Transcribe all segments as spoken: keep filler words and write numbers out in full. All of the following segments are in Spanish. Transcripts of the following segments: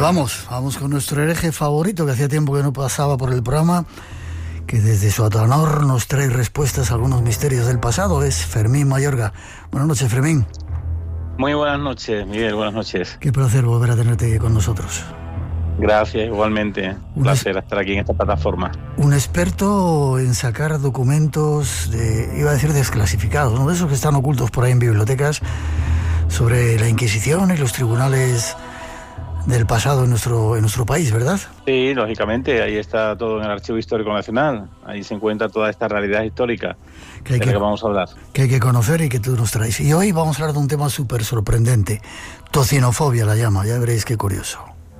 vamos, vamos con nuestro hereje favorito, que hacía tiempo que no pasaba por el programa, que desde su Atanor nos trae respuestas a algunos misterios del pasado. Es Fermín Mayorga. Buenas noches, Fermín. Muy buenas noches, Miguel, buenas noches. Qué placer volver a tenerte con nosotros. Gracias, igualmente. Un placer estar aquí en esta plataforma. Un experto en sacar documentos, de, iba a decir desclasificados, ¿no? De esos que están ocultos por ahí en bibliotecas, sobre la Inquisición y los tribunales del pasado en nuestro en nuestro país, ¿verdad? Sí, lógicamente, ahí está todo en el Archivo Histórico Nacional, ahí se encuentra toda esta realidad histórica que hay de que, la que vamos a hablar. Que hay que conocer y que tú nos traes. Y hoy vamos a hablar de un tema súper sorprendente, tocinofobia la llama, ya veréis qué curioso.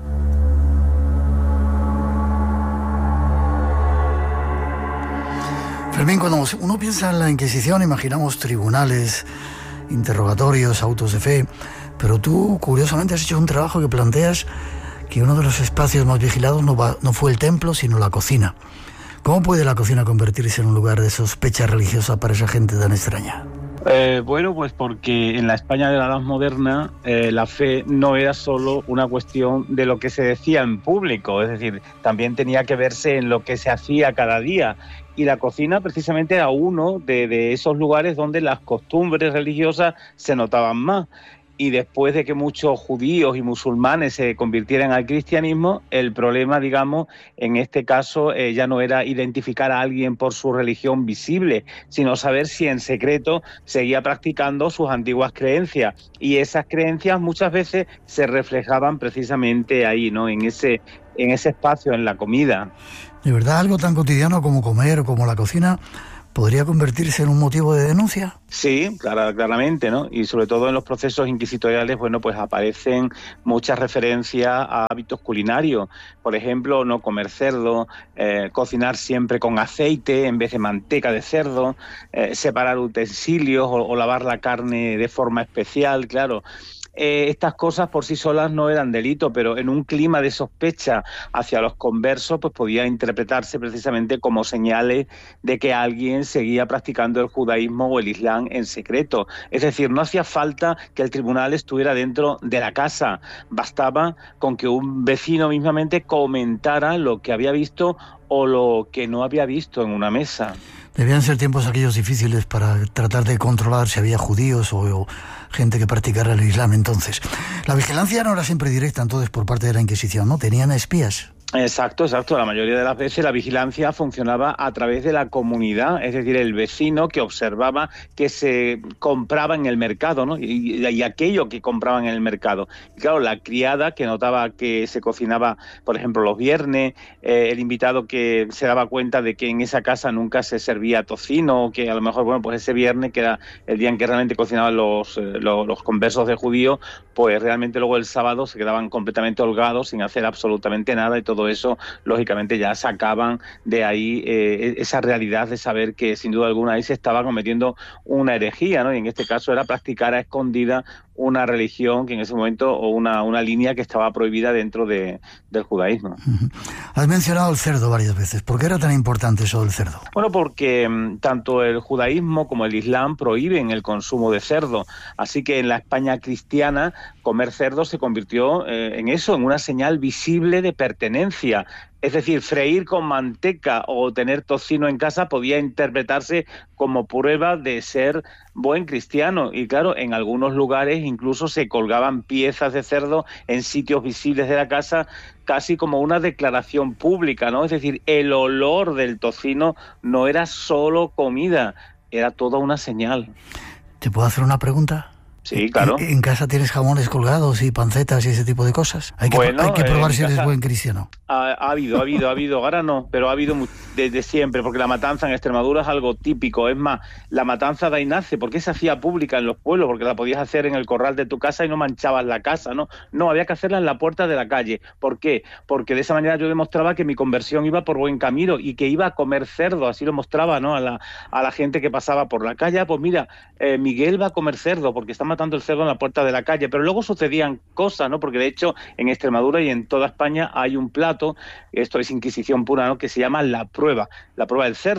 Fermín, cuando uno piensa en la Inquisición, imaginamos tribunales, interrogatorios, autos de fe, pero tú, curiosamente, has hecho un trabajo que planteas que uno de los espacios más vigilados no, va, no fue el templo, sino la cocina. ¿Cómo puede la cocina convertirse en un lugar de sospecha religiosa para esa gente tan extraña? Eh, bueno, pues porque en la España de la Edad Moderna eh, la fe no era solo una cuestión de lo que se decía en público, es decir, también tenía que verse en lo que se hacía cada día. Y la cocina precisamente era uno de, de esos lugares donde las costumbres religiosas se notaban más. Y después de que muchos judíos y musulmanes se convirtieran al cristianismo, el problema, digamos, en este caso eh, ya no era identificar a alguien por su religión visible, sino saber si en secreto seguía practicando sus antiguas creencias. Y esas creencias muchas veces se reflejaban precisamente ahí, ¿no? En ese, en ese espacio, en la comida. ¿De verdad algo tan cotidiano como comer o como la cocina podría convertirse en un motivo de denuncia? Sí, clar- claramente, ¿no? Y sobre todo en los procesos inquisitoriales, bueno, pues aparecen muchas referencias a hábitos culinarios. Por ejemplo, no comer cerdo, eh, cocinar siempre con aceite en vez de manteca de cerdo, eh, separar utensilios o, o lavar la carne de forma especial, claro. Eh, estas cosas por sí solas no eran delito, pero en un clima de sospecha hacia los conversos, pues podía interpretarse precisamente como señales de que alguien seguía practicando el judaísmo o el islam en secreto. Es decir, no hacía falta que el tribunal estuviera dentro de la casa, bastaba con que un vecino mismamente comentara lo que había visto o lo que no había visto en una mesa. Debían ser tiempos aquellos difíciles para tratar de controlar si había judíos o, o gente que practicara el Islam entonces. La vigilancia no era siempre directa entonces por parte de la Inquisición, ¿no? Tenían espías. Exacto, exacto. La mayoría de las veces la vigilancia funcionaba a través de la comunidad, es decir, el vecino que observaba que se compraba en el mercado, ¿no? Y, y aquello que compraban en el mercado. Y claro, la criada que notaba que se cocinaba, por ejemplo, los viernes, eh, el invitado que se daba cuenta de que en esa casa nunca se servía tocino, que a lo mejor, bueno, pues ese viernes, que era el día en que realmente cocinaban los, eh, los, los conversos de judíos, pues realmente luego el sábado se quedaban completamente holgados sin hacer absolutamente nada y todo eso, lógicamente, ya sacaban de ahí eh, esa realidad de saber que sin duda alguna ahí se estaba cometiendo una herejía, ¿no? Y en este caso era practicar a escondida una religión que en ese momento, o una, una línea que estaba prohibida dentro de, del judaísmo. Uh-huh. Has mencionado el cerdo varias veces. ¿Por qué era tan importante eso del cerdo? Bueno, porque um, tanto el judaísmo como el islam prohíben el consumo de cerdo, así que en la España cristiana comer cerdo se convirtió eh, en eso, en una señal visible de pertenencia. Es decir, freír con manteca o tener tocino en casa podía interpretarse como prueba de ser buen cristiano. Y claro, en algunos lugares incluso se colgaban piezas de cerdo en sitios visibles de la casa, casi como una declaración pública, ¿no? Es decir, el olor del tocino no era solo comida, era toda una señal. ¿Te puedo hacer una pregunta? Sí, claro. ¿En, en casa tienes jamones colgados y pancetas y ese tipo de cosas? Hay que, bueno, hay que probar eh, si eres casa... buen cristiano. Ha, ha habido, ha habido, ha habido, ahora no, pero ha habido desde siempre, porque la matanza en Extremadura es algo típico. Es más, la matanza de ahí nace, ¿por qué se hacía pública en los pueblos? Porque la podías hacer en el corral de tu casa y no manchabas la casa, ¿no? No, había que hacerla en la puerta de la calle. ¿Por qué? Porque de esa manera yo demostraba que mi conversión iba por buen camino y que iba a comer cerdo, así lo mostraba, ¿no? A la, a la gente que pasaba por la calle. Pues mira, eh, Miguel va a comer cerdo porque está matando el cerdo en la puerta de la calle, pero luego sucedían cosas, ¿no? Porque de hecho en Extremadura y en toda España hay un plato, esto es Inquisición pura, ¿no? Que se llama la prueba, la prueba del cerdo.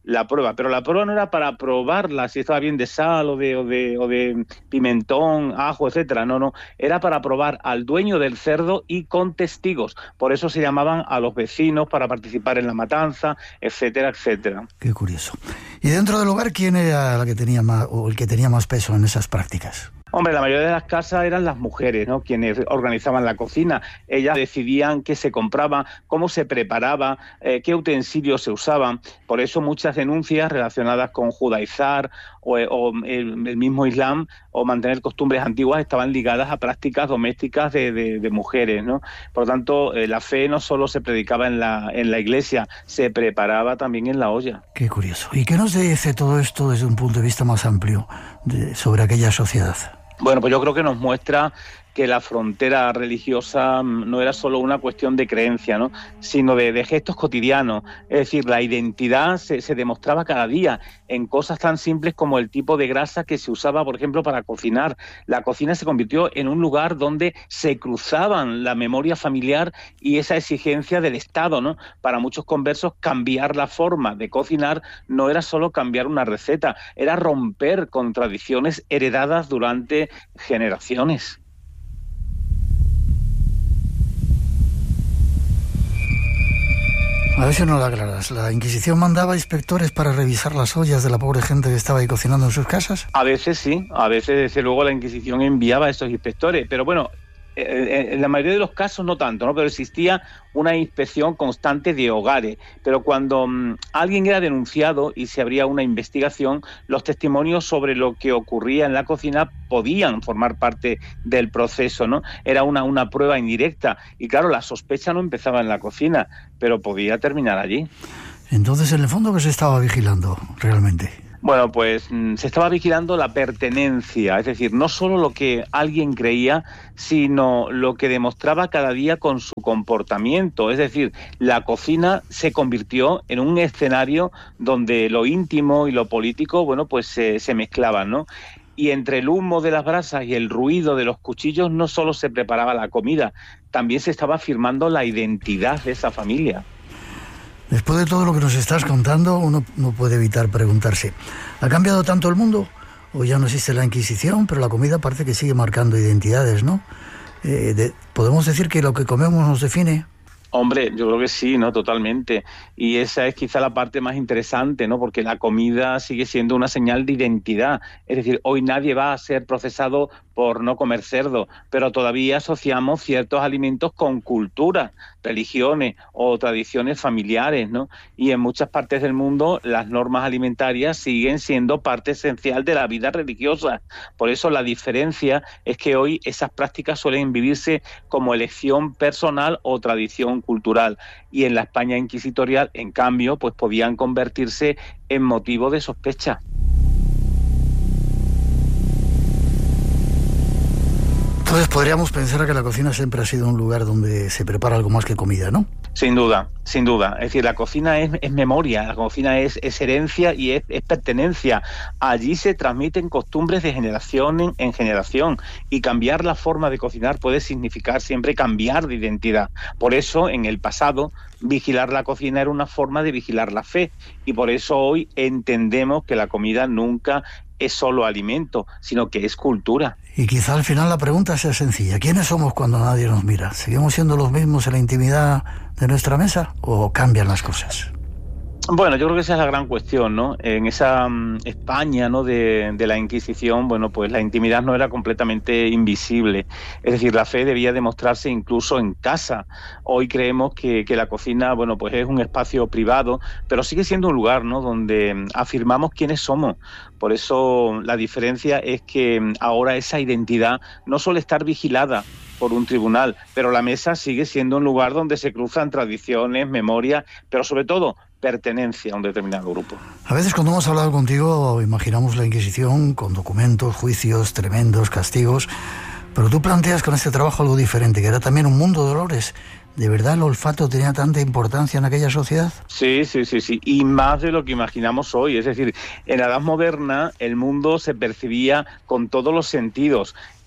la prueba, pero la prueba no era para probarla si estaba bien de sal o de, o de, o de pimentón, ajo, etcétera, no, no, era para probar al dueño del cerdo y con testigos, por eso se llamaban a los vecinos para participar en la matanza, etcétera, etcétera. Qué curioso. ¿Y dentro del hogar quién era la que tenía más, o el que tenía más peso en esas prácticas? Hombre, la mayoría de las casas eran las mujeres, ¿no?, quienes organizaban la cocina. Ellas decidían qué se compraba, cómo se preparaba, eh, qué utensilios se usaban. Por eso muchas denuncias relacionadas con judaizar o, o el, el mismo Islam o mantener costumbres antiguas estaban ligadas a prácticas domésticas de, de, de mujeres, ¿no? Por lo tanto, eh, la fe no solo se predicaba en la, en la iglesia, se preparaba también en la olla. Qué curioso. ¿Y qué nos dice todo esto desde un punto de vista más amplio de, sobre aquella sociedad? Bueno, pues yo creo que nos muestra que la frontera religiosa no era solo una cuestión de creencia, ¿no?, sino de, de gestos cotidianos. Es decir, la identidad se, se demostraba cada día en cosas tan simples como el tipo de grasa que se usaba, por ejemplo, para cocinar. La cocina se convirtió en un lugar donde se cruzaban la memoria familiar y esa exigencia del Estado, ¿no? Para muchos conversos, cambiar la forma de cocinar no era solo cambiar una receta, era romper con tradiciones heredadas durante generaciones. A ver si no lo aclaras. ¿La Inquisición mandaba inspectores para revisar las ollas de la pobre gente que estaba ahí cocinando en sus casas? A veces sí, a veces desde luego la Inquisición enviaba a estos inspectores, pero bueno, en la mayoría de los casos no tanto, ¿no? Pero existía una inspección constante de hogares. Pero cuando um, alguien era denunciado y se abría una investigación, los testimonios sobre lo que ocurría en la cocina podían formar parte del proceso, ¿no? Era una, una prueba indirecta. Y claro, la sospecha no empezaba en la cocina, pero podía terminar allí. Entonces, en el fondo, ¿qué se estaba vigilando realmente? Bueno, pues se estaba vigilando la pertenencia, es decir, no solo lo que alguien creía, sino lo que demostraba cada día con su comportamiento. Es decir, la cocina se convirtió en un escenario donde lo íntimo y lo político, bueno, pues se, se mezclaban, ¿no? Y entre el humo de las brasas y el ruido de los cuchillos no solo se preparaba la comida, también se estaba afirmando la identidad de esa familia. Después de todo lo que nos estás contando, uno no puede evitar preguntarse, ¿ha cambiado tanto el mundo? O ya no existe la Inquisición, pero la comida parece que sigue marcando identidades, ¿no? Eh, de, ¿Podemos decir que lo que comemos nos define? Hombre, yo creo que sí, ¿no? Totalmente. Y esa es quizá la parte más interesante, ¿no? Porque la comida sigue siendo una señal de identidad. Es decir, hoy nadie va a ser procesado por no comer cerdo, pero todavía asociamos ciertos alimentos con cultura, religiones o tradiciones familiares, ¿no? Y en muchas partes del mundo las normas alimentarias siguen siendo parte esencial de la vida religiosa. Por eso la diferencia es que hoy esas prácticas suelen vivirse como elección personal o tradición cultural, y en la España inquisitorial, en cambio, pues podían convertirse en motivo de sospecha. Entonces podríamos pensar que la cocina siempre ha sido un lugar donde se prepara algo más que comida, ¿no? Sin duda, sin duda. Es decir, la cocina es, es memoria, la cocina es, es herencia y es, es pertenencia. Allí se transmiten costumbres de generación en, en generación, y cambiar la forma de cocinar puede significar siempre cambiar de identidad. Por eso, en el pasado, vigilar la cocina era una forma de vigilar la fe, y por eso hoy entendemos que la comida nunca es solo alimento, sino que es cultura. Y quizá al final la pregunta sea sencilla. ¿Quiénes somos cuando nadie nos mira? ¿Seguimos siendo los mismos en la intimidad de nuestra mesa o cambian las cosas? Bueno, yo creo que esa es la gran cuestión, ¿no? En esa um, España, ¿no?, de, de la Inquisición, bueno, pues la intimidad no era completamente invisible. Es decir, la fe debía demostrarse incluso en casa. Hoy creemos que, que la cocina, bueno, pues es un espacio privado, pero sigue siendo un lugar, ¿no?, donde afirmamos quiénes somos. Por eso la diferencia es que ahora esa identidad no suele estar vigilada por un tribunal, pero la mesa sigue siendo un lugar donde se cruzan tradiciones, memorias, pero sobre todo pertenencia a un determinado grupo. A veces cuando hemos hablado contigo imaginamos la Inquisición con documentos, juicios, tremendos castigos, pero tú planteas con este trabajo algo diferente, que era también un mundo de olores. ¿De verdad el olfato tenía tanta importancia en aquella sociedad? Sí, sí, sí, sí, y más de lo que imaginamos hoy. Es decir, en la Edad Moderna el mundo se percibía con todos los sentidos,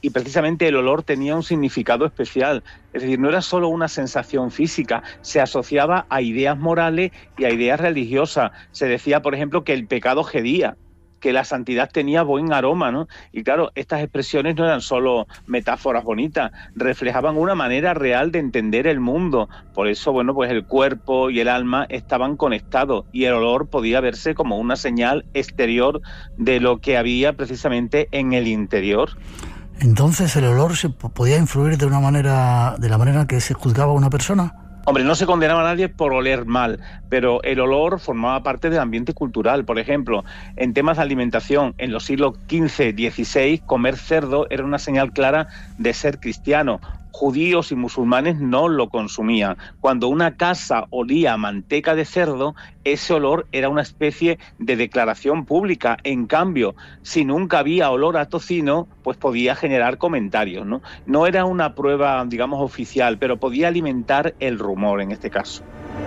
y precisamente el olor tenía un significado especial. Es decir, no era solo una sensación física, se asociaba a ideas morales y a ideas religiosas. Se decía, por ejemplo, que el pecado gedía, que la santidad tenía buen aroma, ¿no? Y claro, estas expresiones no eran solo metáforas bonitas, reflejaban una manera real de entender el mundo. Por eso, bueno, pues el cuerpo y el alma estaban conectados y el olor podía verse como una señal exterior de lo que había precisamente en el interior. Entonces, ¿el olor se podía influir de una manera, de la manera en que se juzgaba a una persona? Hombre, no se condenaba a nadie por oler mal, pero el olor formaba parte del ambiente cultural. Por ejemplo, en temas de alimentación, en los siglos quince, dieciséis, comer cerdo era una señal clara de ser cristiano. Judíos y musulmanes no lo consumían. Cuando una casa olía a manteca de cerdo, ese olor era una especie de declaración pública. En cambio, si nunca había olor a tocino, pues podía generar comentarios, ¿no? No era una prueba, digamos, oficial, pero podía alimentar el rumor en este caso.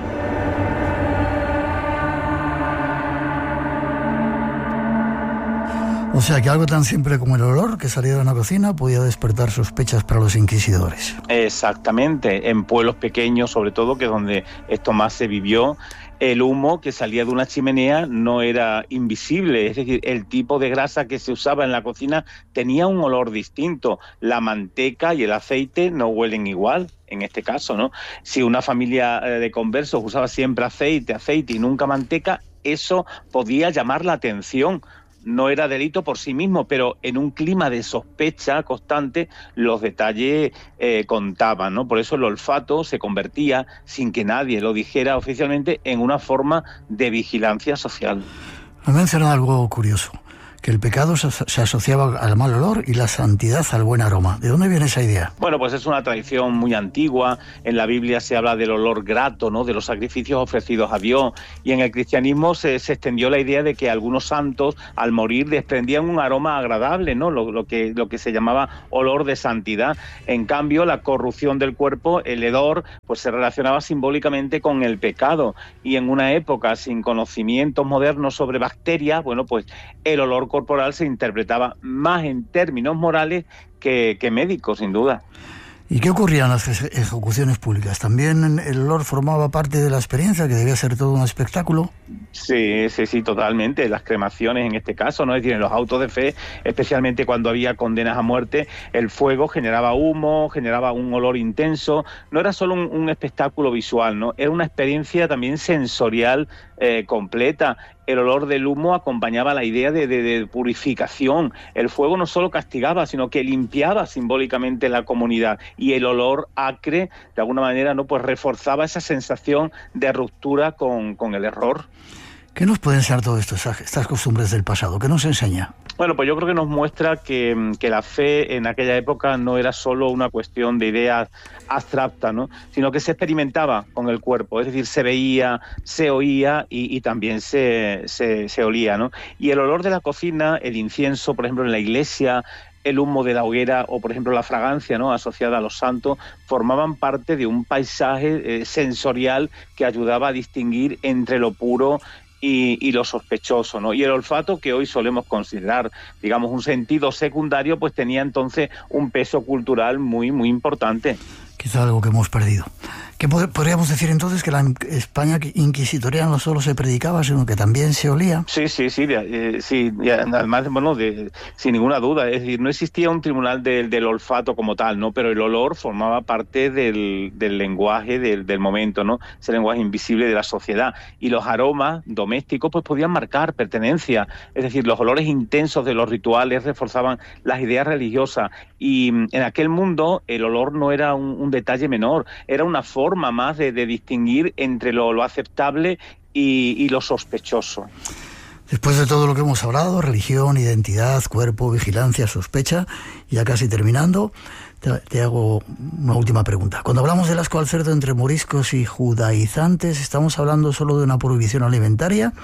O sea que algo tan simple como el olor que salía de una cocina podía despertar sospechas para los inquisidores. Exactamente, en pueblos pequeños sobre todo, que es donde esto más se vivió, el humo que salía de una chimenea no era invisible, es decir, el tipo de grasa que se usaba en la cocina tenía un olor distinto. La manteca y el aceite no huelen igual. En este caso, ¿no? Si una familia de conversos usaba siempre aceite, aceite y nunca manteca, eso podía llamar la atención. No era delito por sí mismo, pero en un clima de sospecha constante los detalles eh, contaban, ¿no? Por eso el olfato se convertía, sin que nadie lo dijera oficialmente, en una forma de vigilancia social. Me mencionado algo curioso, que el pecado se asociaba al mal olor y la santidad al buen aroma. ¿De dónde viene esa idea? Bueno, pues es una tradición muy antigua. En la Biblia se habla del olor grato, ¿no?, de los sacrificios ofrecidos a Dios. Y en el cristianismo se, se extendió la idea de que algunos santos, al morir, desprendían un aroma agradable, ¿no?, lo, lo, que, lo que se llamaba olor de santidad. En cambio, la corrupción del cuerpo, el hedor, pues se relacionaba simbólicamente con el pecado. Y en una época sin conocimientos modernos sobre bacterias, bueno, pues el olor corporal se interpretaba más en términos morales que, que médicos, sin duda. ¿Y qué ocurría en las ejecuciones públicas? ¿También el olor formaba parte de la experiencia, que debía ser todo un espectáculo? Sí, sí, sí, totalmente. Las cremaciones en este caso, ¿no? Es decir, en los autos de fe, especialmente cuando había condenas a muerte, el fuego generaba humo, generaba un olor intenso. No era solo un, un espectáculo visual, ¿no? Era una experiencia también sensorial eh, completa. El olor del humo acompañaba la idea de, de, de purificación. El fuego no solo castigaba, sino que limpiaba simbólicamente la comunidad. Y el olor acre, de alguna manera, no, pues reforzaba esa sensación de ruptura con, con el error. ¿Qué nos puede enseñar todo esto, estas costumbres del pasado? ¿Qué nos enseña? Bueno, pues yo creo que nos muestra que, que la fe en aquella época no era solo una cuestión de ideas abstractas, ¿no?, sino que se experimentaba con el cuerpo, es decir, se veía, se oía y, y también se, se, se olía, ¿no? Y el olor de la cocina, el incienso, por ejemplo, en la iglesia, el humo de la hoguera o, por ejemplo, la fragancia, ¿no?, asociada a los santos, formaban parte de un paisaje eh, sensorial que ayudaba a distinguir entre lo puro Y, y lo sospechoso, ¿no? Y el olfato, que hoy solemos considerar, digamos, un sentido secundario, pues tenía entonces un peso cultural muy, muy importante. Quizá algo que hemos perdido. ¿Qué podríamos decir entonces? Que la España inquisitorial no solo se predicaba, sino que también se olía. Sí, sí, sí, eh, sí, además, bueno, de, sin ninguna duda, es decir, no existía un tribunal del, del olfato como tal, ¿no? Pero el olor formaba parte del, del lenguaje del, del momento, ¿no? Ese lenguaje invisible de la sociedad. Y los aromas domésticos, pues podían marcar pertenencia, es decir, los olores intensos de los rituales reforzaban las ideas religiosas. Y en aquel mundo el olor no era un, un detalle menor, era una forma más de, de distinguir entre lo, lo aceptable y, y lo sospechoso. Después de todo lo que hemos hablado, religión, identidad, cuerpo, vigilancia, sospecha, ya casi terminando, te, te hago una última pregunta. Cuando hablamos del asco al cerdo entre moriscos y judaizantes, ¿estamos hablando solo de una prohibición alimentaria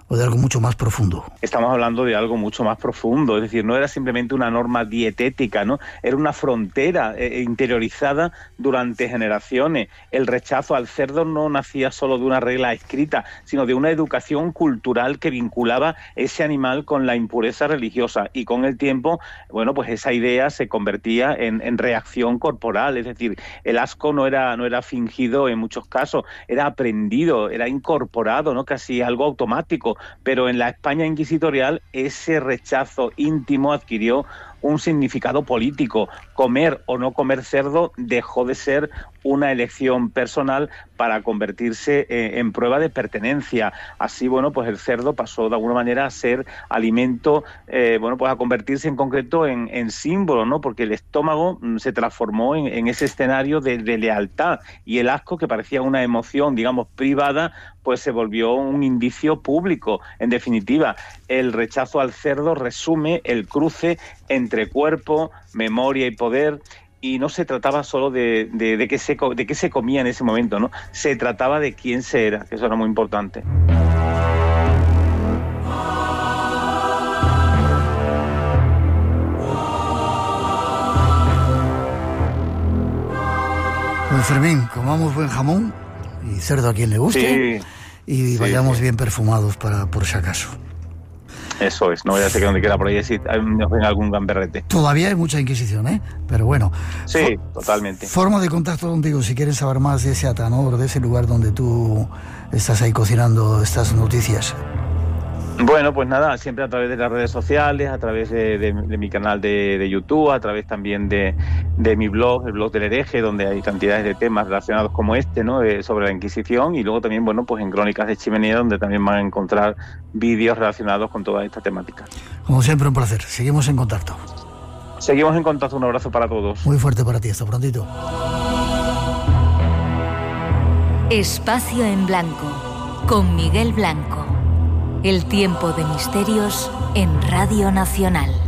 o de algo mucho más profundo? Estamos hablando de algo mucho más profundo, es decir, no era simplemente una norma dietética, ¿no? Era una frontera eh, interiorizada durante generaciones. El rechazo al cerdo no nacía solo de una regla escrita, sino de una educación cultural que vinculaba ese animal con la impureza religiosa, y con el tiempo, bueno, pues esa idea se convertía en, en reacción corporal, es decir, el asco no era, no era fingido en muchos casos, era aprendido, era incorporado, ¿no? Casi algo automático. Pero en la España inquisitorial ese rechazo íntimo adquirió un significado político. Comer o no comer cerdo dejó de ser una elección personal para convertirse en, en prueba de pertenencia. Así, bueno, pues el cerdo pasó de alguna manera a ser alimento, eh, bueno, pues a convertirse en concreto en, en símbolo, ¿no? Porque el estómago se transformó en, en ese escenario de, de lealtad, y el asco, que parecía una emoción, digamos, privada, pues se volvió un indicio público. En definitiva, el rechazo al cerdo resume el cruce entre cuerpo, memoria y poder. Y no se trataba solo de, de, de, qué se, de qué se comía en ese momento, ¿no? Se trataba de quién se era, que eso era muy importante. Pues Fermín, comamos buen jamón y cerdo a quien le guste, sí, y sí, vayamos sí. bien perfumados para por si acaso. Eso es, no voy a ser que donde quiera por ahí si nos ven algún gamberrete. Todavía hay mucha Inquisición, ¿eh? Pero bueno. Sí, for- totalmente. Forma de contacto contigo, si quieren saber más de ese Atanor, de ese lugar donde tú estás ahí cocinando estas noticias. Bueno, pues nada, siempre a través de las redes sociales, a través de, de, de mi canal de, de YouTube, a través también de, de mi blog, el blog del hereje, donde hay cantidades de temas relacionados como este, ¿no? Eh, sobre la Inquisición, y luego también, bueno, pues en Crónicas de Chimenea, donde también van a encontrar vídeos relacionados con toda esta temática. Como siempre, un placer. Seguimos en contacto. Seguimos en contacto, un abrazo para todos. Muy fuerte para ti, hasta prontito. Espacio en Blanco, con Miguel Blanco. El tiempo de misterios en Radio Nacional.